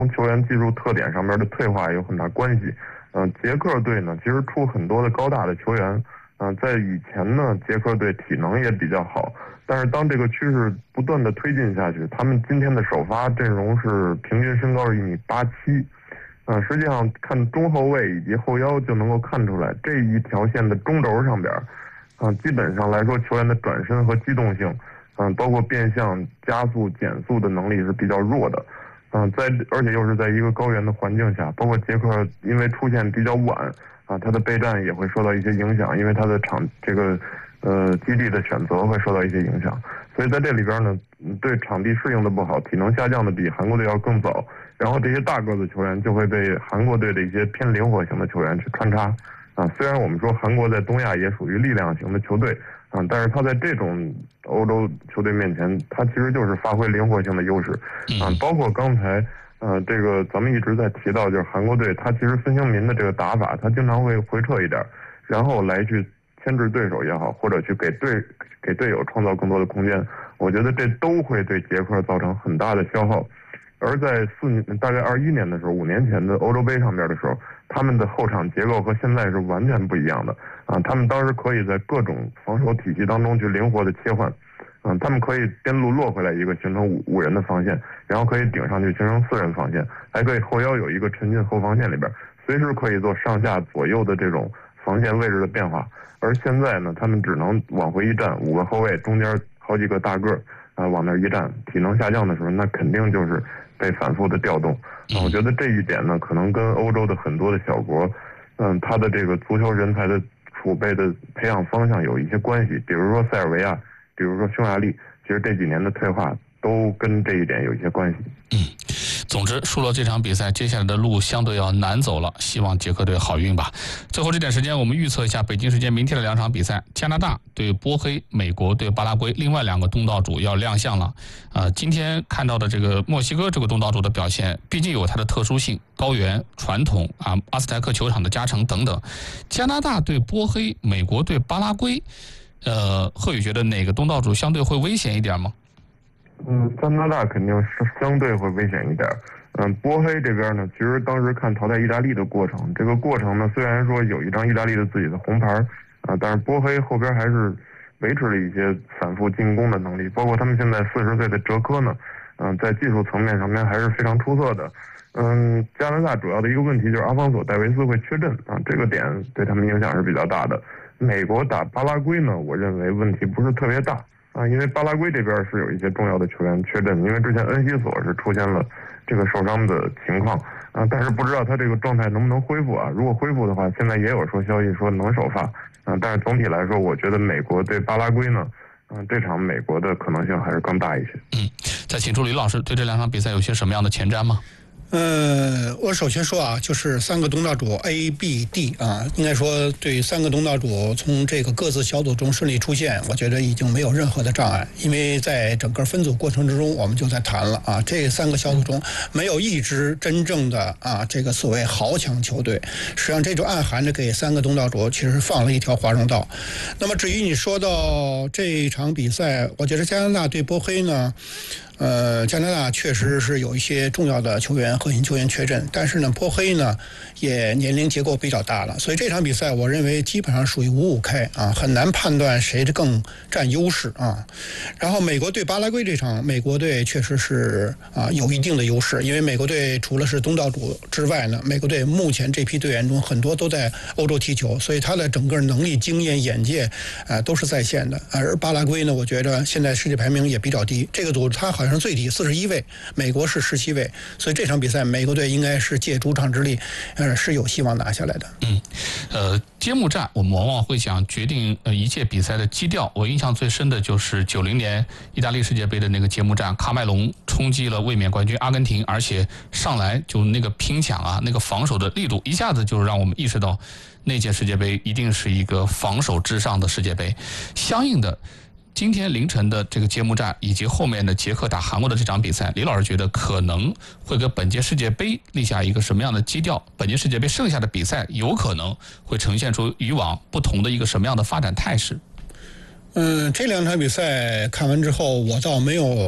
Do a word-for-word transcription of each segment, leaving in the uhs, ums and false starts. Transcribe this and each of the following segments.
从球员技术特点上面的退化有很大关系。嗯、呃，捷克队呢，其实出很多的高大的球员。嗯、呃，在以前呢，捷克队体能也比较好，但是当这个趋势不断的推进下去，他们今天的首发阵容是平均身高是一米八七。嗯、呃，实际上看中后卫以及后腰就能够看出来，这一条线的中轴上边，嗯、呃，基本上来说，球员的转身和机动性，嗯、呃，包括变向、加速、减速的能力是比较弱的。嗯、呃，在而且又是在一个高原的环境下，包括捷克因为出现比较晚。啊，他的备战也会受到一些影响，因为他的场这个呃基地的选择会受到一些影响，所以在这里边呢，对场地适应的不好，体能下降的比韩国队要更早，然后这些大个子球员就会被韩国队的一些偏灵活型的球员去穿插。啊，虽然我们说韩国在东亚也属于力量型的球队啊，但是他在这种欧洲球队面前，他其实就是发挥灵活性的优势啊，包括刚才。呃，这个咱们一直在提到，就是韩国队，他其实孙兴民的这个打法，他经常会回撤一点，然后来去牵制对手也好，或者去给队给队友创造更多的空间。我觉得这都会对捷克造成很大的消耗。而在四年大概二一年的时候，五年前的欧洲杯上边的时候，他们的后场结构和现在是完全不一样的啊。他们当时可以在各种防守体系当中去灵活的切换。嗯，他们可以边路落回来一个形成五五人的防线，然后可以顶上去形成四人防线，还可以后腰有一个沉进后防线里边，随时可以做上下左右的这种防线位置的变化。而现在呢，他们只能往回一站，五个后卫中间好几个大个儿啊、呃、往那一站，体能下降的时候，那肯定就是被反复的调动。啊，我觉得这一点呢，可能跟欧洲的很多的小国，嗯，他的这个足球人才的储备的培养方向有一些关系，比如说塞尔维亚。比如说匈牙利，其实这几年的退化都跟这一点有一些关系。 嗯，总之输了这场比赛，接下来的路相对要难走了。希望捷克队好运吧。最后这点时间，我们预测一下北京时间明天的两场比赛：加拿大对波黑，美国对巴拉圭。另外两个东道主要亮相了。呃，今天看到的这个墨西哥这个东道主的表现，毕竟有它的特殊性，高原、传统啊，阿斯泰克球场的加成等等。加拿大对波黑，美国对巴拉圭。呃，贺宇觉得哪个东道主相对会危险一点吗？ 嗯，加拿大肯定是相对会危险一点。嗯，波黑这边呢，其实当时看淘汰意大利的过程，这个过程呢，虽然说有一张意大利的自己的红牌啊，但是波黑后边还是维持了一些反复进攻的能力，包括他们现在四十岁的哲科呢，嗯，在技术层面上面还是非常出色的。嗯，加拿大主要的一个问题就是阿方索·戴维斯会缺阵啊，这个点对他们影响是比较大的。美国打巴拉圭呢，我认为问题不是特别大啊，因为巴拉圭这边是有一些重要的球员缺阵，因为之前恩西索是出现了这个受伤的情况啊，但是不知道他这个状态能不能恢复啊。如果恢复的话，现在也有说消息说能首发啊，但是总体来说，我觉得美国对巴拉圭呢，嗯、啊，这场美国的可能性还是更大一些。 嗯，再请出李老师对这两场比赛有些什么样的前瞻吗？ 呃，我首先说啊，就是三个东道主 A、B、D 啊，应该说对三个东道主从这个各自小组中顺利出现，我觉得已经没有任何的障碍，因为在整个分组过程之中，我们就在谈了啊，这三个小组中没有一支真正的啊这个所谓豪强球队，实际上这就暗含着给三个东道主其实放了一条华容道。那么至于你说到这一场比赛，我觉得加拿大对波黑呢。呃，加拿大确实是有一些重要的球员、核心球员缺阵，但是呢，波黑呢也年龄结构比较大了，所以这场比赛我认为基本上属于五五开啊，很难判断谁更占优势啊。然后美国对巴拉圭这场，美国队确实是啊有一定的优势，因为美国队除了是东道主之外呢，美国队目前这批队员中很多都在欧洲踢球，所以他的整个能力、经验、眼界啊都是在线的。而巴拉圭呢，我觉得现在世界排名也比较低，这个组他好像最低四十一位，美国是十七位，所以这场比赛美国队应该是借主场之力，呃，是有希望拿下来的。 嗯，呃，揭幕战我们往往会讲决定呃一届比赛的基调。我印象最深的就是九零年意大利世界杯的那个揭幕战，卡麦隆冲击了卫冕冠军阿根廷，而且上来就那个拼抢啊，那个防守的力度，一下子就让我们意识到那届世界杯一定是一个防守至上的世界杯。相应的。今天凌晨的这个揭幕战以及后面的捷克打韩国的这场比赛，李老师觉得可能会给本届世界杯立下一个什么样的基调？本届世界杯剩下的比赛有可能会呈现出以往不同的一个什么样的发展态势？ 嗯，这两场比赛看完之后，我倒没有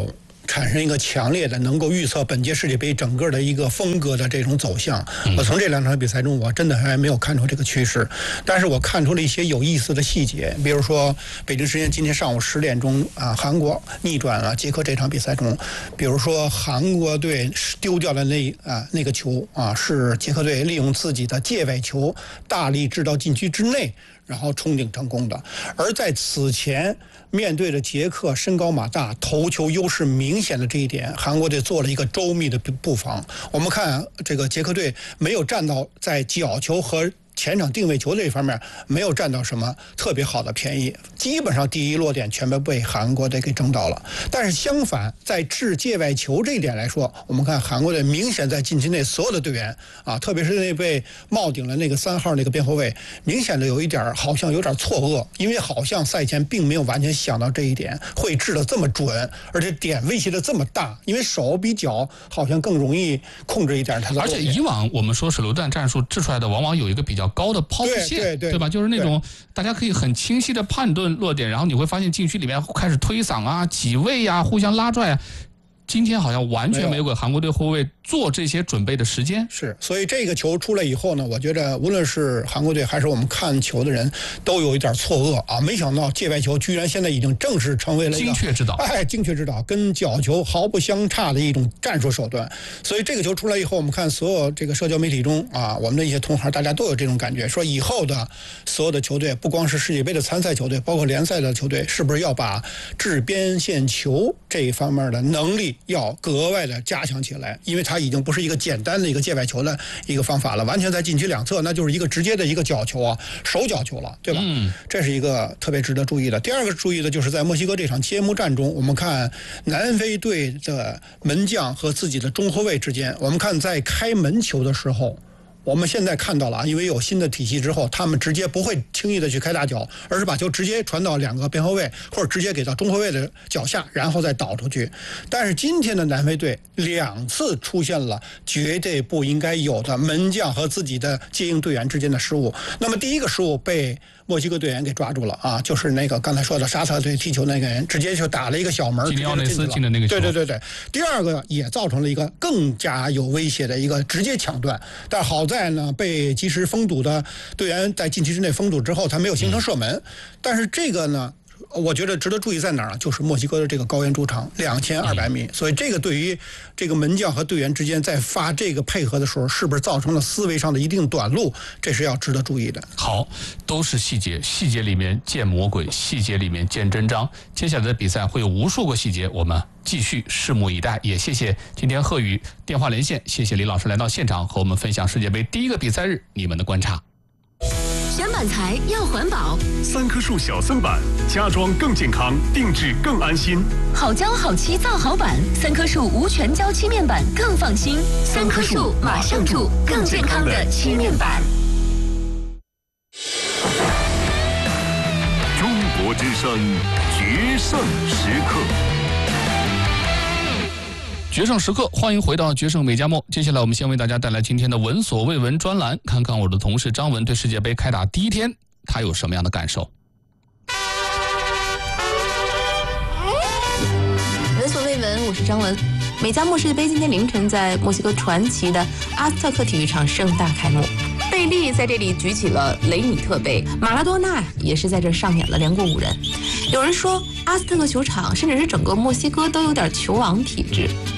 产生一个强烈的能够预测本届世界杯整个的一个风格的这种走向。我从这两场比赛中，我真的还没有看出这个趋势，但是我看出了一些有意思的细节，比如说北京时间今天上午十点钟啊，韩国逆转了捷克这场比赛中，比如说韩国队丢掉的那啊那个球啊，是捷克队利用自己的界外球大力制到禁区之内，然后冲顶成功的。而在此前面对着捷克身高马大、头球优势明显的这一点，韩国队做了一个周密的布防。我们看这个捷克队没有占到在角球和前场定位球这一方面没有占到什么特别好的便宜，基本上第一落点全部被韩国队给争到了。但是相反，在制界外球这一点来说，我们看韩国队明显在禁区内所有的队员啊，特别是那被帽顶的那个三号那个边后卫，明显的有一点好像有点错愕，因为好像赛前并没有完全想到这一点会制得这么准，而且点威胁的这么大，因为手比脚好像更容易控制一点它的。 而且以往我们说手榴弹战术制出来的往往有一个比较高的抛物线， 对对 对, 对吧？就是那种大家可以很清晰的判断落点，然后你会发现禁区里面开始推搡啊、挤位啊、互相拉拽啊。今天好像完全没有给韩国队后卫做这些准备的时间。 是，所以这个球出来以后呢，我觉得无论是韩国队还是我们看球的人都有一点错愕啊！没想到界外球居然现在已经正式成为了一个精确指导， 哎，精确指导跟角球毫不相差的一种战术手段。所以这个球出来以后，我们看所有这个社交媒体中啊，我们的一些同行大家都有这种感觉，说以后的所有的球队，不光是世界杯的参赛球队，包括联赛的球队，是不是要把制边线球这一方面的能力要格外的加强起来，因为它已经不是一个简单的一个界外球的一个方法了，完全在禁区两侧，那就是一个直接的一个角球啊，手角球了，对吧？ 嗯， 这是一个特别值得注意的。第二个注意的就是在墨西哥这场揭幕战中，我们看南非队的门将和自己的中后卫之间，我们看在开门球的时候。我们现在看到了啊，因为有新的体系之后，他们直接不会轻易的去开大脚，而是把球直接传到两个边后卫，或者直接给到中后卫的脚下，然后再导出去。但是今天的南非队两次出现了绝对不应该有的门将和自己的接应队员之间的失误。那么第一个失误被墨西哥队员给抓住了啊，就是那个刚才说的沙特队踢球那个人，直接就打了一个小门， 基尼奥内斯进的那个球。 对对对对。第二个也造成了一个更加有威胁的一个直接抢断，但好在呢被及时封堵的队员在禁区之内封堵之后，他没有形成射门。嗯、但是这个呢，我觉得值得注意在哪儿呢？就是墨西哥的这个高原主场两千二百米，所以这个对于这个门将和队员之间在发这个配合的时候，是不是造成了思维上的一定短路？这是要值得注意的。 好，都是细节，细节里面见魔鬼，细节里面见真章。接下来的比赛会有无数个细节，我们继续拭目以待。也谢谢今天贺宇电话连线，谢谢李老师来到现场和我们分享世界杯第一个比赛日你们的观察。 选板材要环保， 三棵树小森板，家装更健康，定制更安心。 好胶好漆造好板，三棵树无全胶漆面板更放心。三棵树马上住，更健康的漆面板。 中国之声决胜时刻。 决胜时刻，欢迎回到决胜美加墨。接下来我们先为大家带来今天的闻所未闻专栏，看看我的同事张文对世界杯开打第一天他有什么样的感受。 闻所未闻，我是张文。美加墨世界杯今天凌晨在墨西哥传奇的阿斯特克体育场盛大开幕，贝利在这里举起了雷米特杯，马拉多纳也是在这上演了连过五人。有人说阿斯特克球场甚至是整个墨西哥都有点球王体质，